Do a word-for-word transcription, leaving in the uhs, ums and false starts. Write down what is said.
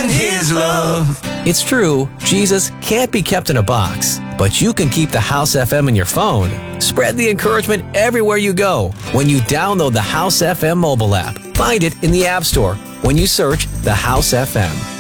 in His love. It's true, Jesus can't be kept in a box, but you can keep the House F M in your phone. Spread the encouragement everywhere you go when you download the House F M mobile app. Find it in the App Store when you search the House F M.